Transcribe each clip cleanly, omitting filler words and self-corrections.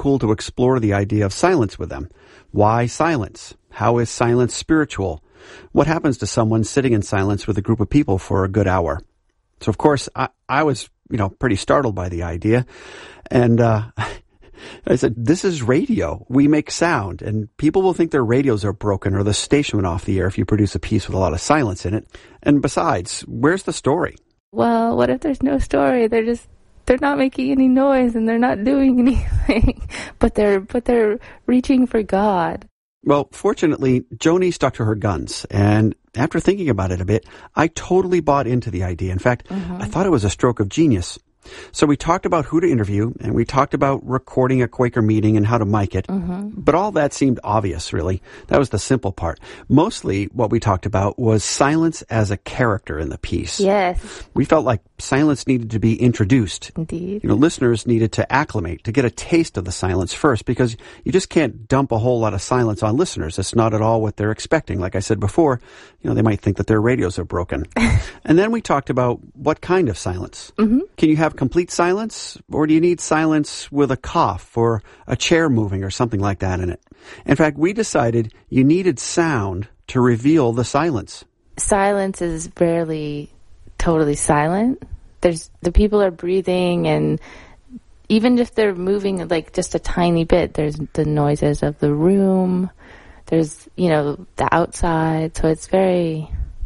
cool to explore the idea of silence with them. Why silence? How is silence spiritual? What happens to someone sitting in silence with a group of people for a good hour? So, of course, I was, pretty startled by the idea. And I said, this is radio. We make sound, and people will think their radios are broken or the station went off the air if you produce a piece with a lot of silence in it. And besides, where's the story? Well, what if there's no story? They're not making any noise and they're not doing anything, but they're reaching for God. Well, fortunately, Joni stuck to her guns, and after thinking about it a bit, I totally bought into the idea. In fact, I thought it was a stroke of genius. So we talked about who to interview, and we talked about recording a Quaker meeting and how to mic it. But all that seemed obvious, really. That was the simple part. Mostly what we talked about was silence as a character in the piece. Yes. We felt like silence needed to be introduced. Indeed. Listeners needed to acclimate, to get a taste of the silence first, because you just can't dump a whole lot of silence on listeners. It's not at all what they're expecting. Like I said before, they might think that their radios are broken. And then we talked about what kind of silence. Can you have complete silence, or do you need silence with a cough or a chair moving or something like that in it? In fact, we decided you needed sound to reveal the silence. Silence is rarely totally silent. The people are breathing, and even if they're moving like just a tiny bit, there's the noises of the room, there's, the outside, so it's very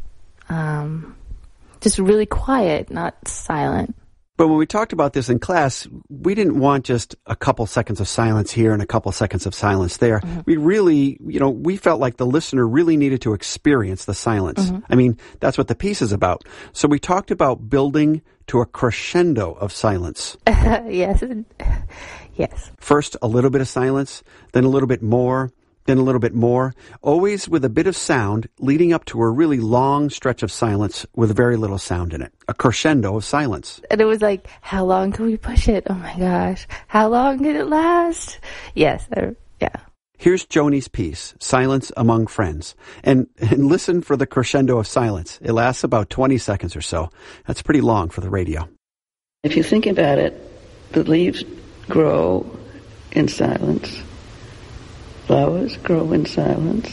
just really quiet, not silent. But when we talked about this in class, we didn't want just a couple seconds of silence here and a couple seconds of silence there. We really, we felt like the listener really needed to experience the silence. I mean, that's what the piece is about. So we talked about building to a crescendo of silence. Yes. First, a little bit of silence, then a little bit more, then a little bit more, always with a bit of sound leading up to a really long stretch of silence with very little sound in it. A crescendo of silence. And it was like, how long can we push it? Oh my gosh. How long did it last? Yes. Yeah. Here's Joni's piece, Silence Among Friends. And listen for the crescendo of silence. It lasts about 20 seconds or so. That's pretty long for the radio. If you think about it, the leaves grow in silence. Flowers grow in silence.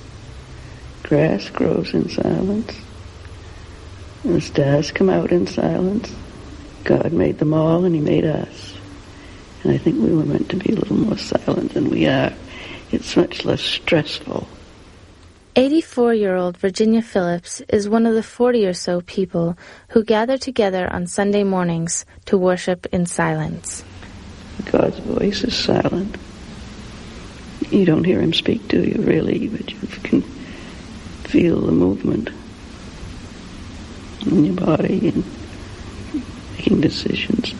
Grass grows in silence. And the stars come out in silence. God made them all, and He made us. And I think we were meant to be a little more silent than we are. It's much less stressful. 84-year-old Virginia Phillips is one of the 40 or so people who gather together on Sunday mornings to worship in silence. God's voice is silent. You don't hear Him speak to you, really, but you can feel the movement in your body and making decisions.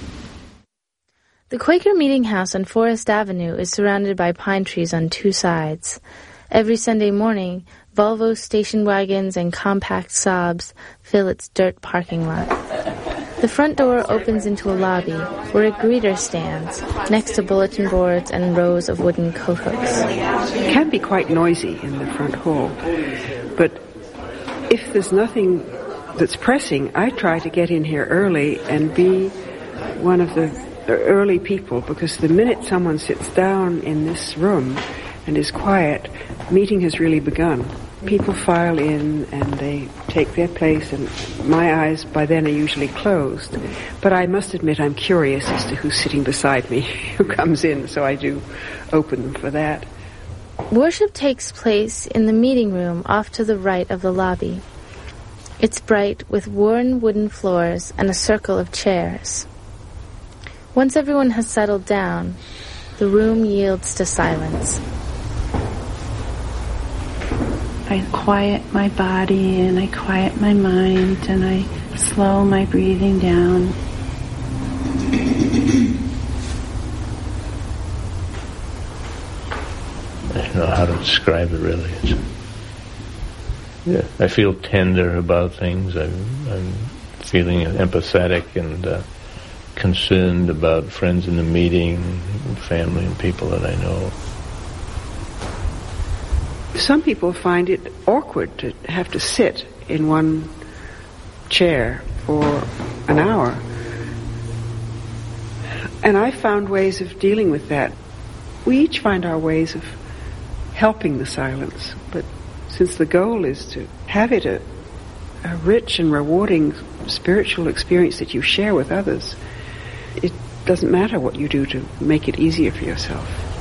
The Quaker Meeting House on Forest Avenue is surrounded by pine trees on two sides. Every Sunday morning, Volvo station wagons and compact Saabs fill its dirt parking lot. The front door opens into a lobby where a greeter stands next to bulletin boards and rows of wooden coat hooks. It can be quite noisy in the front hall, but if there's nothing that's pressing, I try to get in here early and be one of the early people, because the minute someone sits down in this room and is quiet, meeting has really begun. People file in and they take their place, and my eyes by then are usually closed. But I must admit I'm curious as to who's sitting beside me, who comes in, so I do open them for that. Worship takes place in the meeting room off to the right of the lobby. It's bright with worn wooden floors and a circle of chairs. Once everyone has settled down, the room yields to silence. I quiet my body and I quiet my mind and I slow my breathing down. I don't know how to describe it, really. I feel tender about things. I'm feeling empathetic and concerned about friends in the meeting, family and people that I know. Some people find it awkward to have to sit in one chair for an hour. And I found ways of dealing with that. we each find our ways of helping the silence, but since the goal is to have it a rich and rewarding spiritual experience that you share with others, it doesn't matter what you do to make it easier for yourself.